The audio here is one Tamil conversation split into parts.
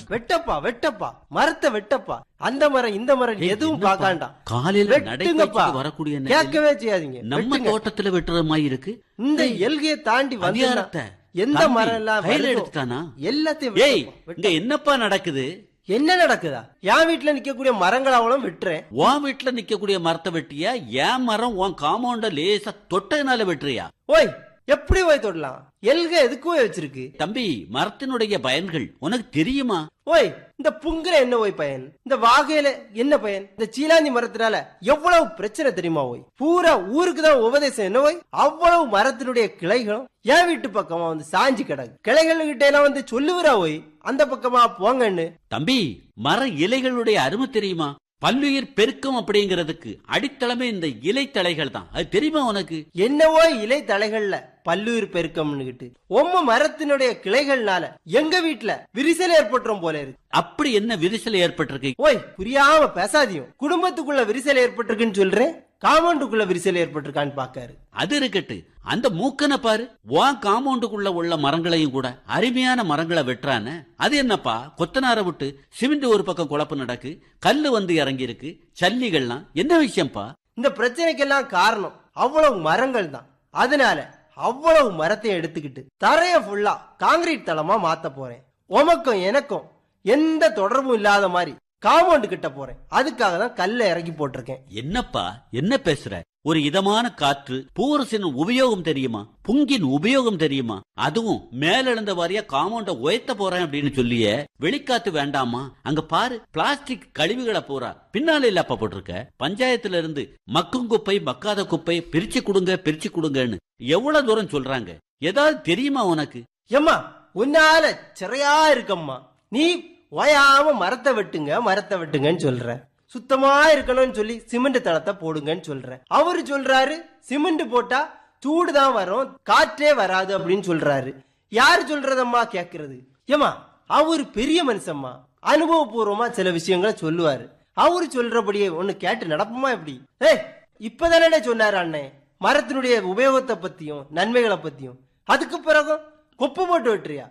வெட்டப்பா வெட்டப்பா, மரத்தை வெட்டப்பா. அந்த மரம் இந்த மரம் எதுவும் பார்க்காண்டாம். காலையில நடைபயிற்சிக்கு வரக்கூடிய கேட்கவே செய்யாதீங்க. நம்ம தோட்டத்துல வெட்டுற மாதிரி இருக்கு. இந்த எல்கையை தாண்டி வந்து எந்த மரம் எல்லாம் எடுத்துட்டானா எல்லாத்தையும். இங்க என்னப்பா நடக்குது? என்ன நடக்குதா? என் வீட்டுல நிக்கக்கூடிய மரங்கள் அவ்வளவு வெட்டுறேன். உன் வீட்டுல நிக்கக்கூடிய மரத்தை வெட்டியா? என் மரம் உன் காம்பவுண்ட லேசா தொட்டதுனால வெட்டுறியா? ஓய், எப்படி போய் தொடலாம்? எல்கை எதுக்கு போய் வச்சிருக்கு? தம்பி, மரத்தினுடைய பயன்கள் உனக்கு தெரியுமா? ஓய், இந்த புங்குற என்ன ஓய் பயன்? இந்த வாகையில என்ன பயன்? இந்த சீலாந்தி மரத்தினால எவ்வளவு பிரச்சனை தெரியுமா? ஓய், பூரா ஊருக்கு தான் உபதேசம் என்ன ஓய்? அவ்வளவு மரத்தினுடைய கிளைகளும் என் வீட்டு பக்கமா வந்து சாஞ்சி கிடக்கு. கிளைகள் கிட்ட எல்லாம் வந்து சொல்லுவரா ஓய், அந்த பக்கமா போங்கன்னு. தம்பி, மர இலைகளுடைய அருமை தெரியுமா? பல்லுயிர் பெருக்கம் அப்படிங்கிறதுக்கு அடித்தளமே இந்த இலை தழைகள் தான். அது தெரியுமா உனக்கு? என்னவோ இலை தழைகள்ல பல்லுயிர் பெருக்கம்னுகிட்டு உம்ம மரத்தினுடைய கிளைகள்னால எங்க வீட்டுல விரிசல் ஏற்பட்டுரும் போல இருக்கு. அப்படி என்ன விரிசல் ஏற்பட்டிருக்கு? ஓய், புரியாம பேசாதியும். குடும்பத்துக்குள்ள விரிசல் ஏற்பட்டிருக்குன்னு சொல்றேன், காம்பவுண்டுக்குள்ள விரிசல் ஏற்பட்டிருக்கான்னு பாக்காரு. அது இருக்கட்டு, அந்த மூக்கனை பாரு. உன் காம்பவுண்டுக்குள்ள உள்ள மரங்களையும் கூட அருமையான மரங்களை வெட்டுறானே, அது என்னப்பா? கொத்தனார விட்டு சிமெண்ட் ஒரு பக்கம் குழப்பம் நடக்கு, கல்லு வந்து இறங்கி இருக்கு, சல்லிகள்லாம் என்ன விஷயம்ப்பா? இந்த பிரச்சனைக்கெல்லாம் காரணம் அவ்வளவு மரங்கள் தான். அதனால அவ்வளவு மரத்தையும் எடுத்துக்கிட்டு தரைய ஃபுல்லா காங்கிரீட் தளமா மாத்த போறேன். உமக்கும் எனக்கும் எந்த தொடர்பும் இல்லாத மாதிரி காம்பவுண்ட் கிட்ட போறேன். அதுக்காக தான் கல்ல இறக்கி போட்டிருக்கேன். என்னப்பா என்ன பேசுற? ஒரு இதமான காற்று, பூரசின் உபயோகம் தெரியுமா? புங்கின் உபயோகம் தெரியுமா? அதுவும் மேல எழுந்த வாரியா காம்பவுண்ட உயர்த்த போறேன் அப்படின்னு சொல்லிய வெளிக்காத்து வேண்டாமா? அங்க பாரு, பிளாஸ்டிக் கழிவுகளை போறா பின்னால இல்லப்பா போட்டிருக்க. பஞ்சாயத்துல இருந்து மக்கும் குப்பை மக்காத குப்பை பிரிச்சு கொடுங்கன்னு எவ்வளவு தூரம் சொல்றாங்க. ஏதாவது தெரியுமா உனக்கு? ஏம்மா, உன்னால சிறையா இருக்கம்மா. நீ ஓயாம மரத்தை வெட்டுங்கன்னு சொல்ற. சுத்தமா இருக்கணும்னு சொல்லி சிமெண்ட் தளத்தை போடுங்கன்னு சொல்ற. அவரு சொல்றாரு சிமெண்ட் போட்டா சூடுதான் வரும், காற்றே வராது அப்படின்னு சொல்றாரு. யாரு சொல்றதம்மா கேக்குறது? ஏமா, அவரு பெரிய மனுஷம்மா, அனுபவபூர்வமா சில விஷயங்களை சொல்லுவாரு. அவரு சொல்றபடியே ஒண்ணு கேட்டு நடப்புமா எப்படி? இப்பதானே சொன்னாரு அண்ணே மரத்தினுடைய உபயோகத்தை பத்தியும் நன்மைகளை பத்தியும். அதுக்கு பிறகு கொப்பு போட்டு வெட்டுறியா?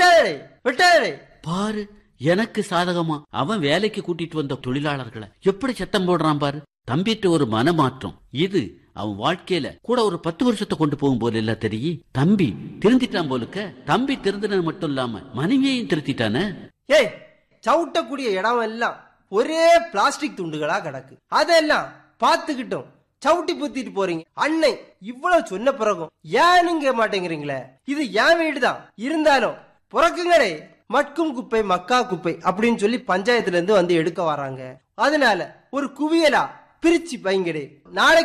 வெட்டாதே பாரு, எனக்கு சாதகமா அவன் வேலைக்கு கூட்டிட்டு வந்த தொழிலாளர்களை எப்படி சத்தம் போடுறான் பாரு. தம்பிட்டு ஒரு மனமாற்றம். இது அவன் வாழ்க்கையில கூட ஒரு 10 வருஷத்தை கொண்டு போகும் போல இல்ல தெரியும். தம்பி திருந்திட்டான் போலுக்க. தம்பி திருந்தினது மட்டும் இல்லாம மனைவியையும் திருத்திட்டானே. சவுட்டக்கூடிய இடம் எல்லாம் ஒரே பிளாஸ்டிக் துண்டுகளா கிடக்கு. அதெல்லாம் பாத்துக்கிட்டோம் சவுட்டி புத்திட்டு போறீங்க. அன்னை இவ்வளவு சொன்ன பிறகும் ஏனுங்க மாட்டேங்கிறீங்களே? இது என் வீடுதான், இருந்தாலும் புறக்குங்களே. மட்கும் குப்பை மக்கா குப்பை அப்படின்னு சொல்லி பஞ்சாயத்துல இருந்து வந்து எடுக்க வராங்க. அதனால ஒரு குவியலா பிரிச்சு பைங்கடே. நாளைக்கு